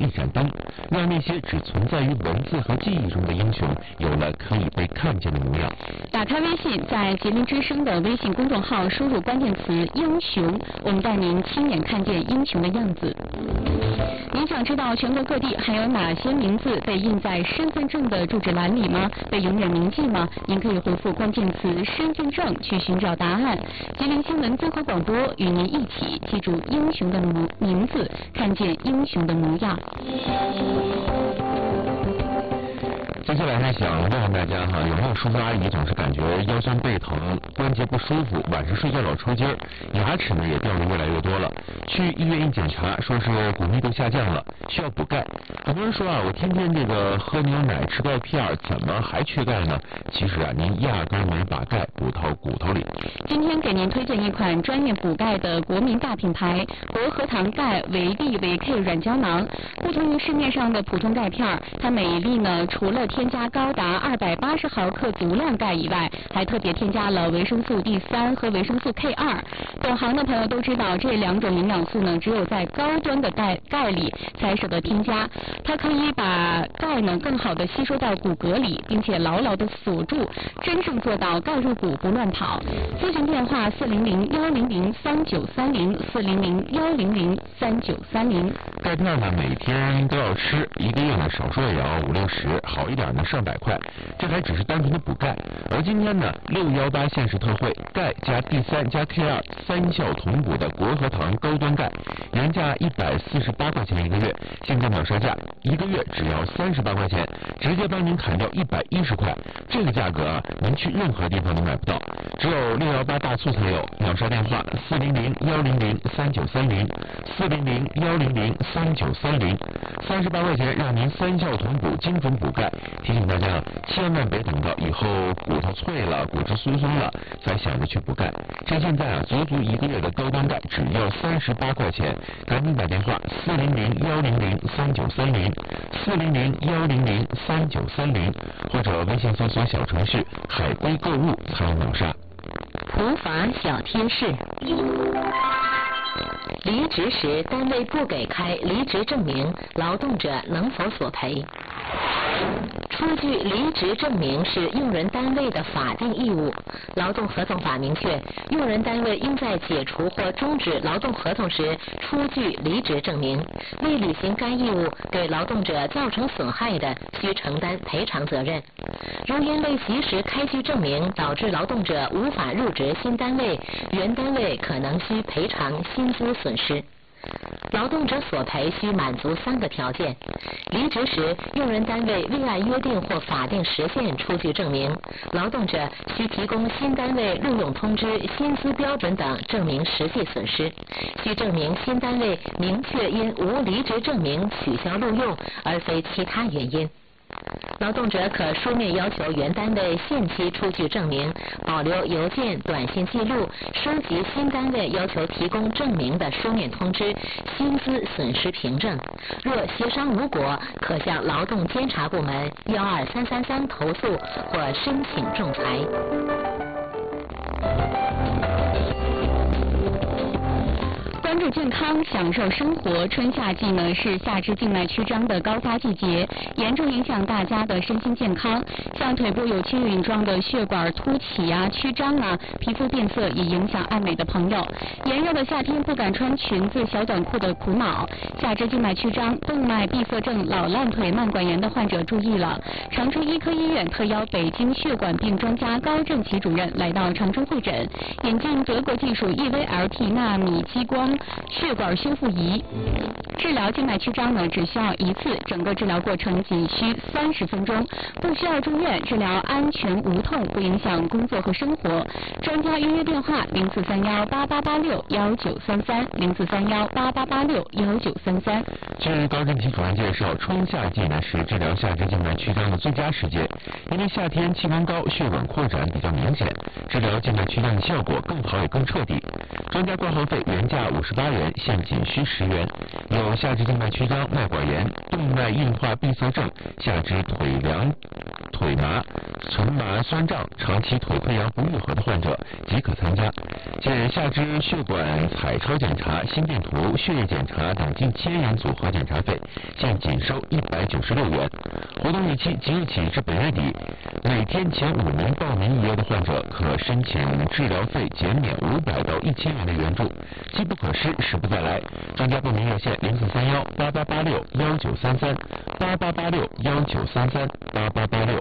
一盏灯，让那些只存在于文字和记忆中的英雄有了可以被看见的模样。 打开微信，在吉林之声的微信公众号输入关键词英雄，我们带您亲眼看见英雄的样子。您想知道全国各地还有哪些名字被印在身份证的住址栏里吗？被永远铭记吗？您可以回复关键词身份证去寻找答案。吉林新闻综合广播与您一起记住英雄的名字，看见英雄的模样。 接下来呢，想问问大家哈，有没有叔叔阿姨总是感觉腰酸背疼、关节不舒服，晚上睡觉老抽筋儿，牙齿呢也掉的越来越多了？去医院一检查，说是骨密度下降了，需要补钙。很多人说啊，我天天这个喝牛奶、吃钙片，怎么还缺钙呢？其实啊，您压根没把钙补到骨头里。 今天给您推荐一款专业补钙的国民大品牌国和堂钙维 D 维 K 软胶囊。不同于市面上的普通钙片，它每一粒呢，除了添加高达280毫克足量钙以外，还特别添加了维生素 D3 和维生素 K2。懂行的朋友都知道，这两种营养素呢，只有在高端的钙里才舍得添加。它可以把钙呢更好的吸收到骨骼里，并且牢牢的锁住，真正做到钙入骨不乱跑。咨询电话400-100-3930，400-100-3930。 钙片呢每天都要吃，一个月呢少说也要50-60，好一点呢上百块，这还只是单纯的补钙。而今天呢618限时特惠，钙加 D3 加 K2 3效同补的国和堂高端钙，原价148块钱一个月，现在秒杀价，一个月只要38块钱，直接帮您砍掉110块。这个价格啊，您去任何地方都买不到，只有618大促才有。秒杀电话400-100-3930，400-100-3930，38块钱让您3效同补，精准补钙。提醒大家，千万别等到以后骨头脆了、骨质疏松了才想着去补钙。趁现在啊，足一个月的高端钙只要38块钱，赶紧打电话400-100-3930，400-100-3930，或者微信搜索小程序海龟购物才有秒杀。 普法小贴士：离职时单位不给开离职证明，劳动者能否索赔？出具离职证明是用人单位的法定义务。劳动合同法明确，用人单位应在解除或终止劳动合同时出具离职证明。未履行该义务给劳动者造成损害的，需承担赔偿责任。如因未及时开具证明导致劳动者无法入职新单位，原单位可能需赔偿薪资损失。劳动者索赔需满足3个条件：离职时用人单位未按约定或法定时限出具证明，劳动者需提供新单位录用通知、薪资标准等证明实际损失，需证明新单位明确因无离职证明取消录用，而非其他原因。劳动者可书面要求原单位限期出具证明，保留邮件、短信记录，收集新单位要求提供证明的书面通知、薪资损失凭证。若协商无果，可向劳动监察部门12333投诉或申请仲裁。 关注健康，享受生活。春夏季呢是下肢静脉曲张的高发季节，严重影响大家的身心健康。像腿部有轻允状的血管凸起啊、曲张啊，皮肤变色也影响爱美的朋友。炎热的夏天不敢穿裙子、小短裤的苦恼。下肢静脉曲张、动脉闭塞症、老烂腿、慢管炎的患者注意了。长春医科医院特邀北京血管病专家高正奇主任来到长春会诊，引进德国技术 EVLT 纳米激光血管修复仪，治疗静脉曲张呢只需要1次，整个治疗过程仅需30分钟，不需要住院，治疗安全无痛，不影响工作和生活。专家预约电话0431886693，0431886693。 据高正奇主任介绍，春夏季呢是治疗下肢静脉曲张的最佳时节，因为夏天气温高，血管扩展比较明显，治疗静脉曲张的效果更好也更彻底。专家挂号费原价58元，现仅需10元。有下肢静脉曲张、脉管炎、动脉硬化闭塞症、下肢腿麻、臀麻酸胀、长期腿溃疡不愈合的患者即可参加。现下肢血管彩超检查、心电图、血液检查等近1000元组合检查费，现仅收196元。活动日期即日起至本月底，每天前5名报名预约的患者可申请治疗费减免500到1000元的援助，机不可失，时不再来。专家报名热线043188861933888619338886。